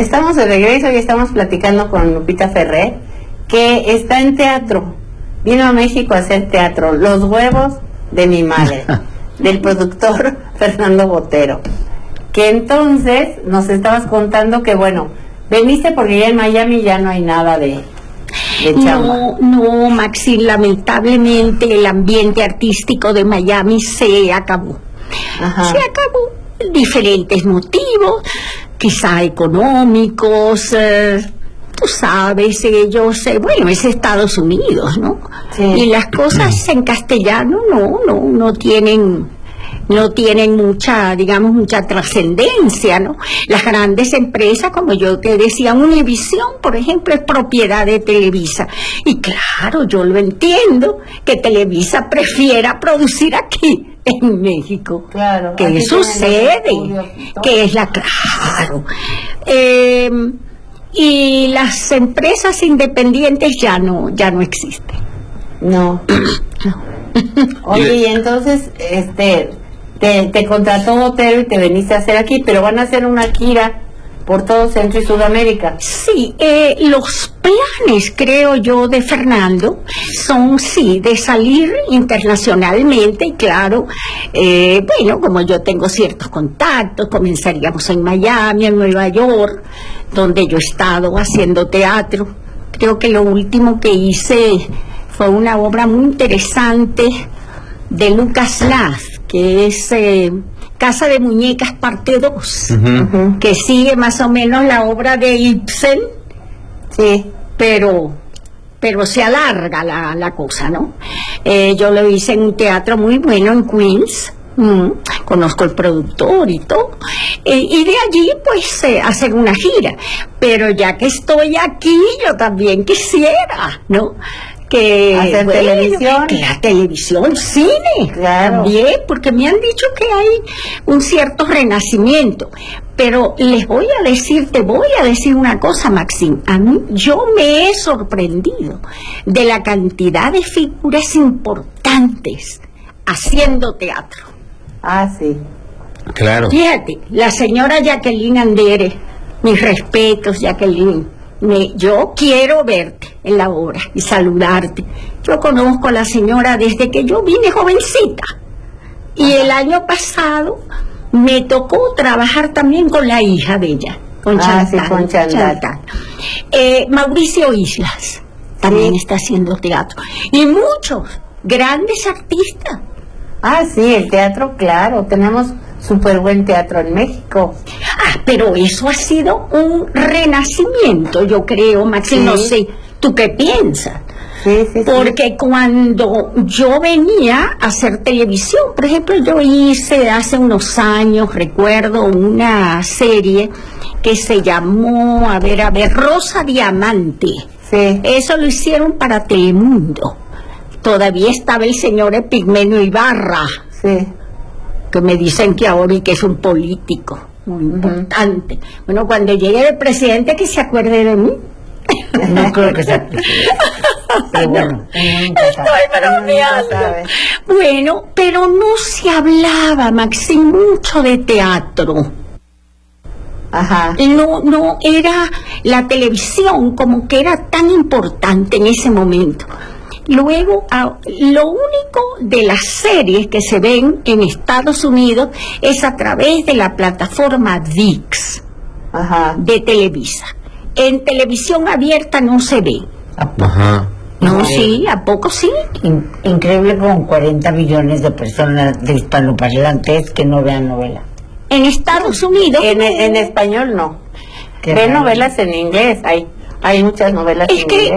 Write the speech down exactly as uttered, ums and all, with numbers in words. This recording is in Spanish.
Estamos de regreso y estamos platicando con Lupita Ferrer, que está en teatro. Vino a México a hacer teatro. Los huevos de mi madre, del productor Fernando Botero. Que entonces nos estabas contando que, bueno, veniste porque ya en Miami ya no hay nada de, de chamba. No, no, Maxi, lamentablemente el ambiente artístico de Miami se acabó. Ajá. Se acabó. Diferentes motivos, quizá económicos, eh, tú sabes, ellos, eh, bueno, es Estados Unidos, ¿no? Sí. Y las cosas en castellano no, no, no tienen, no tienen mucha, digamos, mucha trascendencia, ¿no? Las grandes empresas, como yo te decía, Univisión, por ejemplo, es propiedad de Televisa. Y claro, yo lo entiendo, que Televisa prefiera producir aquí, en México. Claro. ¿Qué sucede? Que es la... Claro. Eh, y las empresas independientes ya no, ya no existen. No. No. Oye, y entonces, este, te, te contrató Botero y te veniste a hacer aquí, pero van a hacer una gira por todo Centro y Sudamérica. Sí, eh, los planes, creo yo, de Fernando son, sí, de salir internacionalmente, y claro, eh, bueno, como yo tengo ciertos contactos, comenzaríamos en Miami, en Nueva York, donde yo he estado haciendo teatro. Creo que lo último que hice fue una obra muy interesante de Lucas Lath, que es eh, Casa de Muñecas parte dos, uh-huh. uh-huh. que sigue más o menos la obra de Ibsen, sí, pero pero se alarga la, la cosa, ¿no? Eh, yo lo hice en un teatro muy bueno en Queens, mm, conozco el productor y todo, eh, y de allí pues eh, hacer una gira, pero ya que estoy aquí yo también quisiera, ¿no? Que hacer bueno, televisión, que la televisión, cine, claro. También, porque me han dicho que hay un cierto renacimiento. Pero les voy a decir, te voy a decir una cosa, Maxim, a mí yo me he sorprendido de la cantidad de figuras importantes haciendo teatro. Ah, sí. Claro. Fíjate, la señora Jacqueline Andere, mis respetos, Jacqueline. Me, yo quiero verte en la obra y saludarte. Yo conozco a la señora desde que yo vine jovencita. Y Ajá. el año pasado me tocó trabajar también con la hija de ella, con ah, Chantal. Sí, con Chantal. Chantal. Eh, Mauricio Islas también sí. está haciendo teatro. Y muchos grandes artistas. Ah, sí, el teatro, claro. Tenemos súper buen teatro en México. Ah, pero eso ha sido un renacimiento, yo creo, Maxi, sí. no sé, ¿tú qué piensas? Sí, sí, Porque sí. cuando yo venía a hacer televisión, por ejemplo, yo hice hace unos años, recuerdo, una serie que se llamó, a ver, a ver, Rosa Diamante. Sí. Eso lo hicieron para Telemundo. Todavía estaba el señor Epigmenio Ibarra. Sí. Que me dicen que ahora y que es un político muy uh-huh. importante. Bueno, cuando llegue el presidente, que se acuerde de mí. No creo que sea pero bueno, estoy bromeando. Bueno, pero no se hablaba, Maxi, mucho de teatro. Ajá. No, no era la televisión como que era tan importante en ese momento. Luego, a, lo único de las series que se ven en Estados Unidos es a través de la plataforma ViX Ajá. de Televisa. En televisión abierta no se ve. Ajá. No, sí, ¿a poco sí? In- increíble con cuarenta millones de personas de hispanoparlantes que no vean novela. En Estados Unidos. En, en español no. Ven novelas en inglés, hay, hay muchas novelas es en que inglés.